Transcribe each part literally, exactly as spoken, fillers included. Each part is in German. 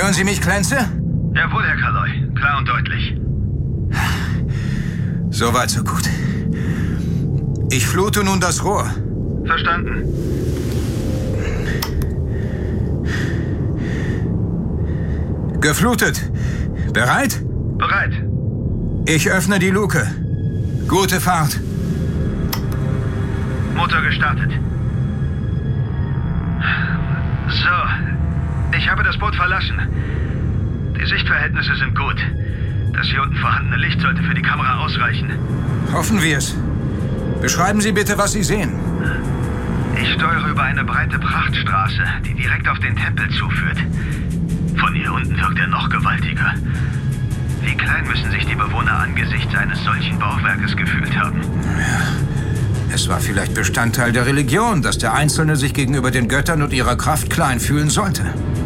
Hören Sie mich, Clancy? Jawohl, Herr Kaloy. Klar und deutlich. Soweit, so gut. Ich flute nun das Rohr. Verstanden. Geflutet. Bereit? Bereit. Ich öffne die Luke. Gute Fahrt. Motor gestartet. So. Ich habe das Boot verlassen. Die Sichtverhältnisse sind gut. Das hier unten vorhandene Licht sollte für die Kamera ausreichen. Hoffen wir es. Beschreiben Sie bitte, was Sie sehen. Ich steuere über eine breite Prachtstraße, die direkt auf den Tempel zuführt. Von hier unten wirkt er noch gewaltiger. Wie klein müssen sich die Bewohner angesichts eines solchen Bauwerkes gefühlt haben? Ja. Es war vielleicht Bestandteil der Religion, dass der Einzelne sich gegenüber den Göttern und ihrer Kraft klein fühlen sollte.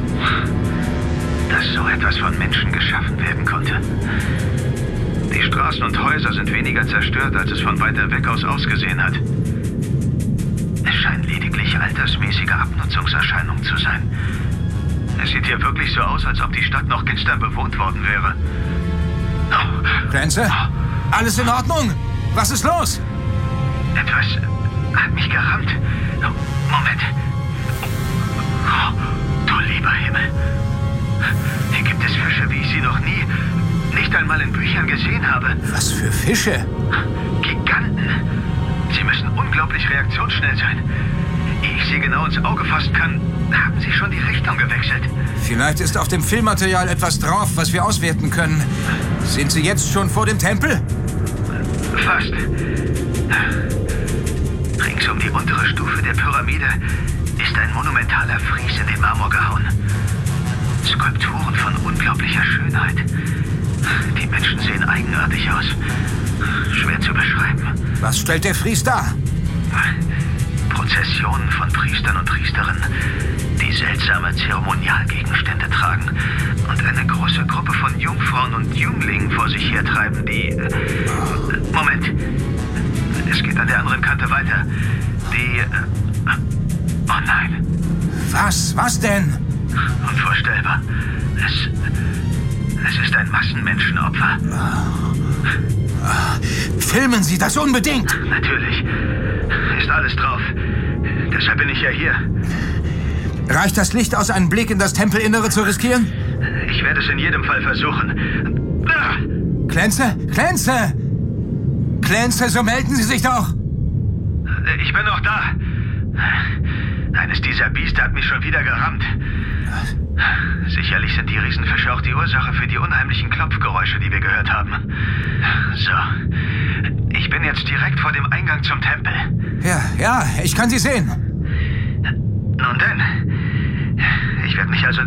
Dass so etwas von Menschen geschaffen werden konnte. Die Straßen und Häuser sind weniger zerstört, als es von weiter weg aus ausgesehen hat. Es scheinen lediglich altersmäßige Abnutzungserscheinungen zu sein. Es sieht hier wirklich so aus, als ob die Stadt noch gestern bewohnt worden wäre. Oh. Clancy? Alles in Ordnung? Was ist los? Etwas hat mich gerammt. Moment. Oh, du lieber Himmel. Hier gibt es Fische, wie ich sie noch nie, nicht einmal in Büchern gesehen habe. Was für Fische? Giganten. Sie müssen unglaublich reaktionsschnell sein. Ehe ich sie genau ins Auge fassen kann, haben sie schon die Richtung gewechselt. Vielleicht ist auf dem Filmmaterial etwas drauf, was wir auswerten können. Sind Sie jetzt schon vor dem Tempel? Fast. Rings um die untere Stufe der Pyramide ist ein monumentaler Fries in den Marmor gehauen. Skulpturen von unglaublicher Schönheit. Die Menschen sehen eigenartig aus. Schwer zu beschreiben. Was stellt der Fries dar? Prozessionen von Priestern und Priesterinnen, die seltsame Zeremonialgegenstände tragen und eine große Gruppe von Jungfrauen und Jünglingen vor sich hertreiben, die... Äh, Moment. Es geht an der anderen Kante weiter. Die... Äh, oh nein. Was? Was denn? Unvorstellbar. Es... Es ist ein Massenmenschenopfer. Filmen Sie das unbedingt! Natürlich. Ist alles drauf. Deshalb bin ich ja hier. Reicht das Licht aus, einen Blick in das Tempelinnere zu riskieren? Ich werde es in jedem Fall versuchen. Ah! Clancy? Clancy! Clancy, so melden Sie sich doch! Ich bin noch da. Eines dieser Biester hat mich schon wieder gerammt. Sicherlich sind die Riesenfische auch die Ursache für die unheimlichen Klopfgeräusche, die wir gehört haben. So. Ich bin jetzt direkt vor dem Eingang zum Tempel. Ja, ja, ich kann Sie sehen. Nun denn. Ich werde mich also